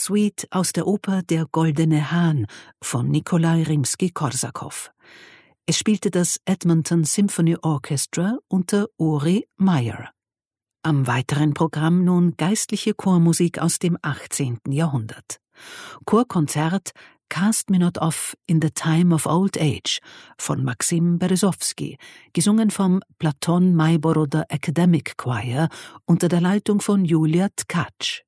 Suite aus der Oper Der Goldene Hahn von Nikolai Rimski-Korsakow. Es spielte das Edmonton Symphony Orchestra unter Uri Meyer. Am weiteren Programm nun geistliche Chormusik aus dem 18. Jahrhundert. Chorkonzert Cast Me Not Off in the Time of Old Age von Maxim Berezowski, gesungen vom Platon Mayboroder Academic Choir unter der Leitung von Julia Tkacz.